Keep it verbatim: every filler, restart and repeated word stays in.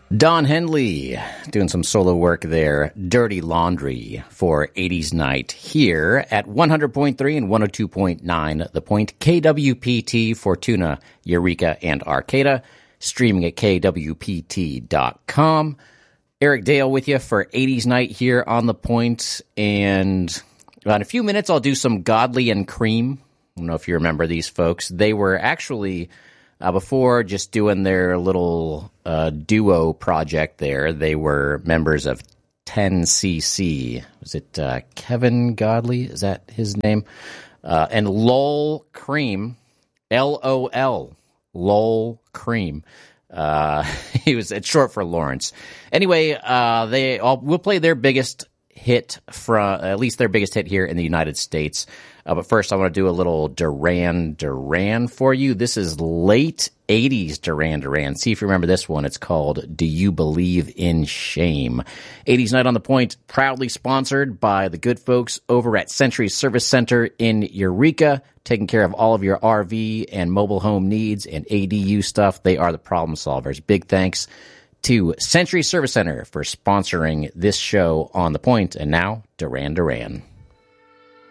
Don Henley doing some solo work there. Dirty Laundry for eighties Night here at one hundred point three and one oh two point nine The Point. K W P T, Fortuna, Eureka, and Arcata. Streaming at K W P T dot com. Eric Dale with you for eighties Night here on The Point. And in a few minutes, I'll do some Godley and Cream. I don't know if you remember these folks. They were actually... Uh, before just doing their little uh, duo project there, they were members of ten C C. Was it uh, Kevin Godley? Is that his name? Uh, and Lol Cream, L O L, Lol Cream. Uh, he was, it's short for Lawrence. Anyway, uh, they all, we'll play their biggest hit from, at least their biggest hit here in the United States. Uh, but first, I want to do a little Duran Duran for you. This is late eighties Duran Duran. See if you remember this one. It's called Do You Believe in Shame? eighties Night on the Point, proudly sponsored by the good folks over at Century Service Center in Eureka, taking care of all of your R V and mobile home needs and A D U stuff. They are the problem solvers. Big thanks to Century Service Center for sponsoring this show on The Point. And now, Duran Duran.